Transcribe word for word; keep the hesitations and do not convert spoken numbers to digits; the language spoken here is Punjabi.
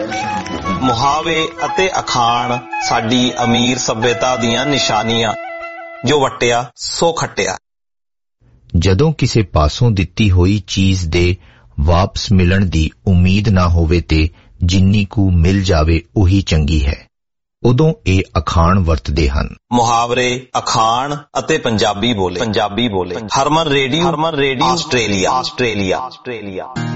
ਮੁਹਾਵੇ ਅਤੇ ਅਖਾਣ ਸਾਡੀ ਅਮੀਰ ਸੱਭਿਅਤਾ ਦੀਆਂ ਨਿਸ਼ਾਨੀਆਂ, ਜੋ ਵਟਿਆ ਸੋ ਖੱਟਿਆ। ਜਦੋਂ ਕਿਸੇ ਪਾਸੋਂ ਦਿੱਤੀ ਹੋਈ ਚੀਜ਼ ਦੇ ਵਾਪਸ ਮਿਲਣ ਦੀ ਉਮੀਦ ਨਾ ਹੋਵੇ ਤੇ ਜਿੰਨੀ ਕੁ ਮਿਲ ਜਾਵੇ ਉਹੀ ਚੰਗੀ ਹੈ, ਉਦੋਂ ਇਹ ਅਖਾਣ ਵਰਤਦੇ ਹਨ। ਮੁਹਾਵਰੇ, ਅਖਾਣ ਅਤੇ ਪੰਜਾਬੀ ਬੋਲੇ ਪੰਜਾਬੀ ਬੋਲੇ ਹਰਮਨ ਰੇਡੀਓ ਹਰਮਨ ਰੇਡੀਓ ਆਸਟ੍ਰੇਲੀਆ ਆਸਟ੍ਰੇਲੀਆ ਆਸਟ੍ਰੇਲੀਆ